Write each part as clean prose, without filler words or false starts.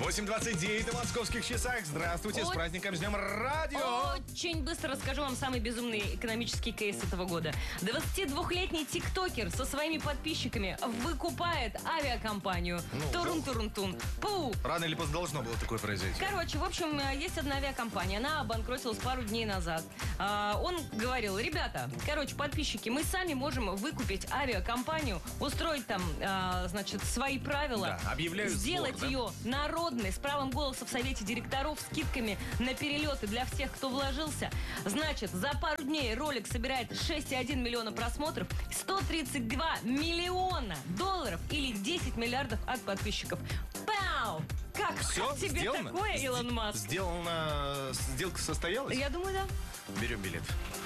8:29 на московских часах. Здравствуйте, с праздником, с Днем Радио! Очень быстро расскажу вам самый безумный экономический кейс этого года. 22-летний тиктокер со своими подписчиками выкупает авиакомпанию. Турун-турун-тун. Пу! Рано или поздно должно было такое произойти. Короче, в общем, есть одна авиакомпания. Она обанкротилась пару дней назад. Он говорил: ребята, подписчики, мы сами можем выкупить авиакомпанию, устроить там, свои правила, Да, объявляют сделать сбор, да? ее народной, с правом голоса в совете директоров, скидками на перелеты для всех, кто вложился. Значит, за пару дней ролик собирает 6,1 миллиона просмотров, 132 миллиона долларов или 10 миллиардов от подписчиков. Пау! Как тебе сделано? такое, Илон Маск? Сделка состоялась? Я думаю, да. Берем билет.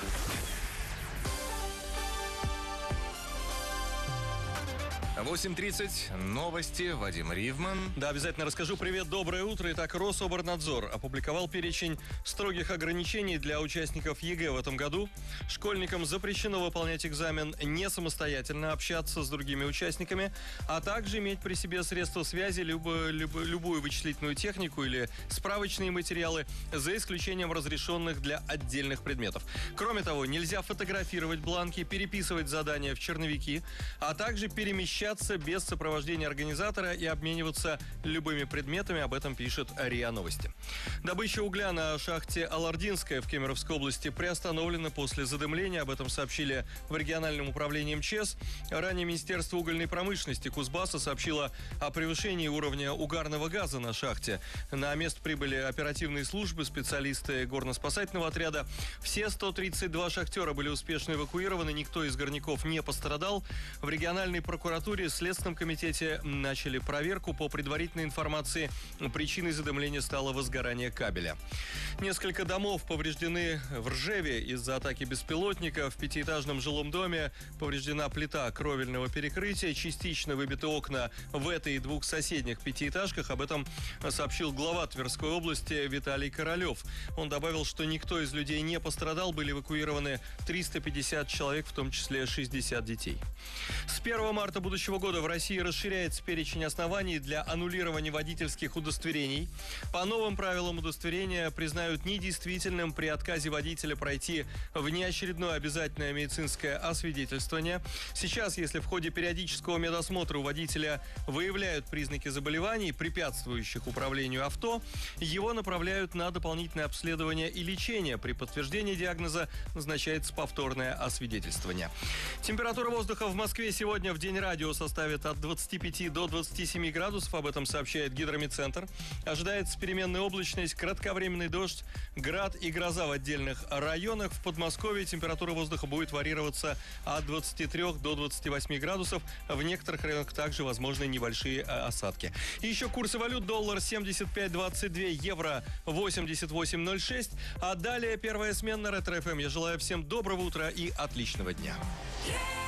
8:30. Новости. Вадим Ривман. Да, обязательно расскажу. Привет, доброе утро. Итак, Рособорнадзор опубликовал перечень строгих ограничений для участников ЕГЭ в этом году. Школьникам запрещено выполнять экзамен не самостоятельно, общаться с другими участниками, а также иметь при себе средства связи, любую вычислительную технику или справочные материалы, за исключением разрешенных для отдельных предметов. Кроме того, нельзя фотографировать бланки, переписывать задания в черновики, а также перемещаться без сопровождения организатора и обмениваться любыми предметами. Об этом пишет РИА Новости. Добыча угля на шахте Алардинская в Кемеровской области приостановлена после задымления. Об этом сообщили в региональном управлении МЧС. Ранее Министерство угольной промышленности Кузбасса сообщило о превышении уровня угарного газа на шахте. На место прибыли оперативные службы, специалисты горно-спасательного отряда. Все 132 шахтера были успешно эвакуированы, никто из горняков не пострадал. В региональной прокуратуре в Следственном комитете начали проверку. По предварительной информации, причиной задымления стало возгорание кабеля. Несколько домов повреждены в Ржеве из-за атаки беспилотника. В пятиэтажном жилом доме повреждена плита кровельного перекрытия. Частично выбиты окна в этой и двух соседних пятиэтажках. Об этом сообщил глава Тверской области Виталий Королев. Он добавил, что никто из людей не пострадал. Были эвакуированы 350 человек, в том числе 60 детей. С 1 марта будущего года в России расширяется перечень оснований для аннулирования водительских удостоверений. По новым правилам удостоверения признают недействительным при отказе водителя пройти внеочередное обязательное медицинское освидетельствование. Сейчас, если в ходе периодического медосмотра у водителя выявляют признаки заболеваний, препятствующих управлению авто, его направляют на дополнительное обследование и лечение. При подтверждении диагноза назначается повторное освидетельствование. Температура воздуха в Москве сегодня в День радио составит от 25 до 27 градусов. Об этом сообщает Гидромедцентр. Ожидается переменная облачность, кратковременный дождь, град и гроза в отдельных районах. В Подмосковье температура воздуха будет варьироваться от 23 до 28 градусов. В некоторых районах также возможны небольшие осадки. И еще курсы валют: доллар 75.22, евро 88.06. А далее первая смена на Ретро ФМ. Я желаю всем доброго утра и отличного дня.